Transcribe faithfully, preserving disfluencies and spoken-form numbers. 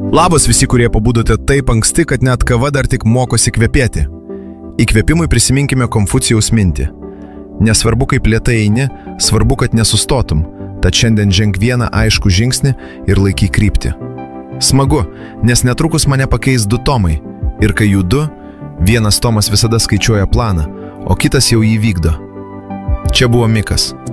Labas visi, kurie pabudote taip anksti, kad net kava dar tik mokosi kvepėti. Įkvėpimui prisiminkime Konfucijaus mintį. Nesvarbu, kaip lėtai eini, svarbu, kad nesustotum, tad šiandien ženk vieną aiškų žingsnį ir laikyk kryptį. Smagu, nes netrukus mane pakeis du tomai. Ir kai jų du, vienas tomas visada skaičiuoja planą, o kitas jau jį vykdo. Čia buvo Mikas.